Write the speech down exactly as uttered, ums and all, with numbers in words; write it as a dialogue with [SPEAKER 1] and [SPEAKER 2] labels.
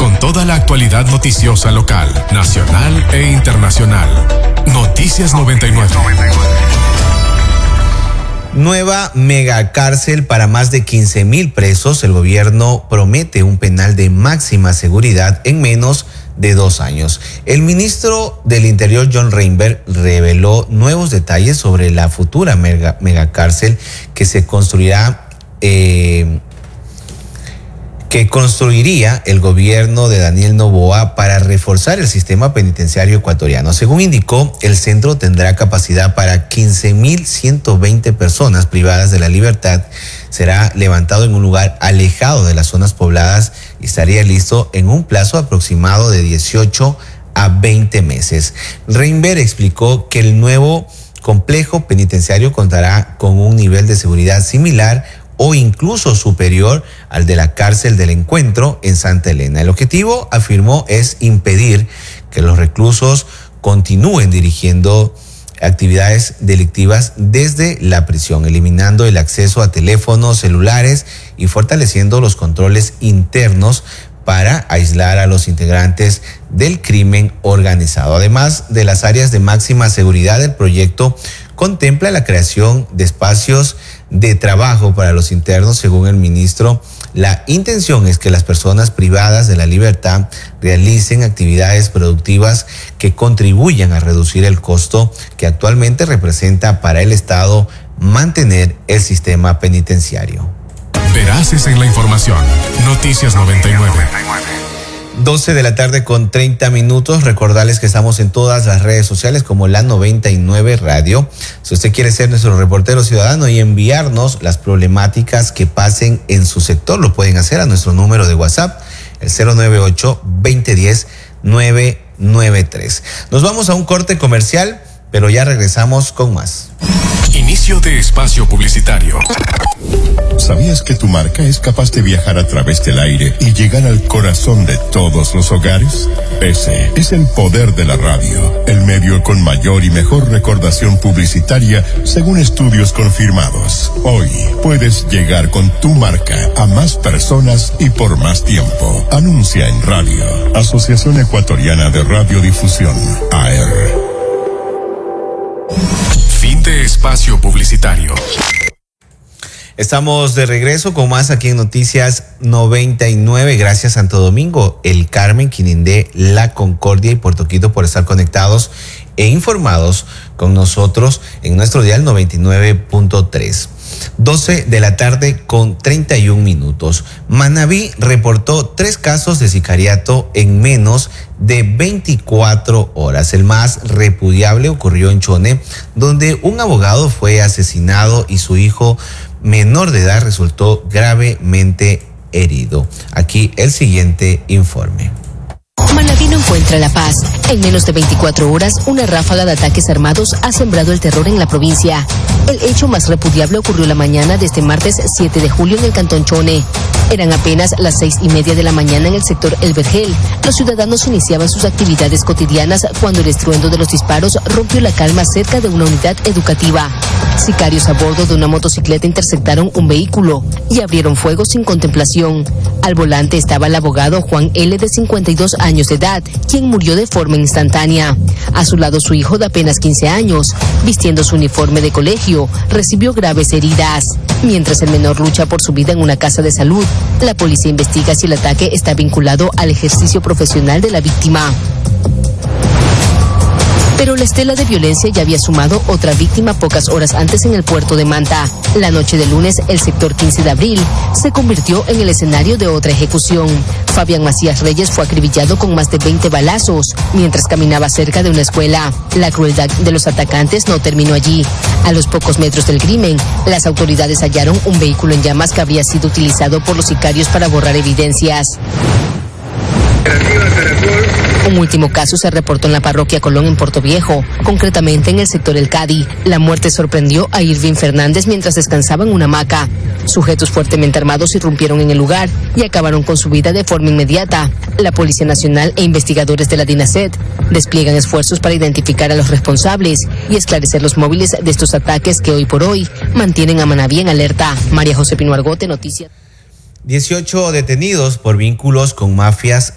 [SPEAKER 1] con toda la actualidad noticiosa local, nacional e internacional. Noticias noventa y nueve.
[SPEAKER 2] Nueva megacárcel para más de quince mil presos. El gobierno promete un penal de máxima seguridad en menos de dos años. El ministro del Interior, John Reinberg, reveló nuevos detalles sobre la futura mega, megacárcel que se construirá eh, que construiría el gobierno de Daniel Noboa para reforzar el sistema penitenciario ecuatoriano. Según indicó, el centro tendrá capacidad para quince mil ciento veinte personas privadas de la libertad. Será levantado en un lugar alejado de las zonas pobladas y estaría listo en un plazo aproximado de dieciocho a veinte meses. Reinberg explicó que el nuevo complejo penitenciario contará con un nivel de seguridad similar o incluso superior al de la cárcel del Encuentro en Santa Elena. El objetivo, afirmó, es impedir que los reclusos continúen dirigiendo actividades delictivas desde la prisión, eliminando el acceso a teléfonos celulares y fortaleciendo los controles internos para aislar a los integrantes del crimen organizado. Además de las áreas de máxima seguridad, el proyecto contempla la creación de espacios de trabajo para los internos. Según el ministro, la intención es que las personas privadas de la libertad realicen actividades productivas que contribuyan a reducir el costo que actualmente representa para el Estado mantener el sistema penitenciario.
[SPEAKER 1] Veraces en la información. Noticias noventa y nueve.
[SPEAKER 2] doce de la tarde con treinta minutos. Recordarles que estamos en todas las redes sociales como la noventa y nueve Radio. Si usted quiere ser nuestro reportero ciudadano y enviarnos las problemáticas que pasen en su sector, lo pueden hacer a nuestro número de WhatsApp, el cero nueve ocho, veinte diez, nueve nueve tres. Nos vamos a un corte comercial, pero ya regresamos con más.
[SPEAKER 1] Inicio de espacio publicitario.
[SPEAKER 3] ¿Sabías que tu marca es capaz de viajar a través del aire y llegar al corazón de todos los hogares? Ese es el poder de la radio, el medio con mayor y mejor recordación publicitaria según estudios confirmados. Hoy puedes llegar con tu marca a más personas y por más tiempo. Anuncia en radio. Asociación Ecuatoriana de Radiodifusión, A R.
[SPEAKER 1] Fin de espacio publicitario.
[SPEAKER 2] Estamos de regreso con más aquí en Noticias noventa y nueve. Gracias Santo Domingo, El Carmen, Quinindé, La Concordia y Puerto Quito por estar conectados e informados con nosotros en nuestro dial noventa y nueve punto tres. doce de la tarde con treinta y un minutos. Manabí reportó tres casos de sicariato en menos de veinticuatro horas. El más repudiable ocurrió en Chone, donde un abogado fue asesinado y su hijo menor de edad resultó gravemente herido. Aquí el siguiente informe.
[SPEAKER 4] Manabí no encuentra la paz. En menos de veinticuatro horas, una ráfaga de ataques armados ha sembrado el terror en la provincia. El hecho más repudiable ocurrió la mañana de este martes siete de julio en el cantón Chone. Eran apenas las seis y media de la mañana en el sector El Vergel. Los ciudadanos iniciaban sus actividades cotidianas cuando el estruendo de los disparos rompió la calma cerca de una unidad educativa. Sicarios a bordo de una motocicleta interceptaron un vehículo y abrieron fuego sin contemplación. Al volante estaba el abogado Juan L., de cincuenta y dos años de edad, quien murió de forma instantánea. A su lado su hijo de apenas quince años, vistiendo su uniforme de colegio, recibió graves heridas. Mientras el menor lucha por su vida en una casa de salud, la policía investiga si el ataque está vinculado al ejercicio profesional de la víctima. Pero la estela de violencia ya había sumado otra víctima pocas horas antes en el puerto de Manta. La noche del lunes, el sector quince de abril se convirtió en el escenario de otra ejecución. Fabián Macías Reyes fue acribillado con más de veinte balazos mientras caminaba cerca de una escuela. La crueldad de los atacantes no terminó allí. A los pocos metros del crimen, las autoridades hallaron un vehículo en llamas que había sido utilizado por los sicarios para borrar evidencias. Un último caso se reportó en la parroquia Colón en Puerto Viejo, concretamente en el sector El Cadi. La muerte sorprendió a Irving Fernández mientras descansaba en una hamaca. Sujetos fuertemente armados irrumpieron en el lugar y acabaron con su vida de forma inmediata. La Policía Nacional e investigadores de la DINASET despliegan esfuerzos para identificar a los responsables y esclarecer los móviles de estos ataques que hoy por hoy mantienen a Manabí en alerta. María José Pino Argote, Noticias.
[SPEAKER 2] dieciocho detenidos por vínculos con mafias